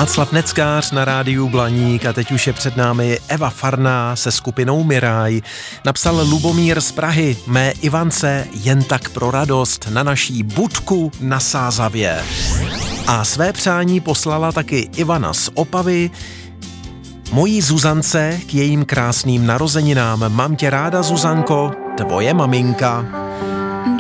Václav Neckář na rádiu Blaník a teď už je před námi Eva Farná se skupinou Miraj. Napsal Lubomír z Prahy: mé Ivance jen tak pro radost na naší budku na Sázavě. A své přání poslala taky Ivana z Opavy. Mojí Zuzance k jejím krásným narozeninám. Mám tě ráda, Zuzanko, tvoje maminka.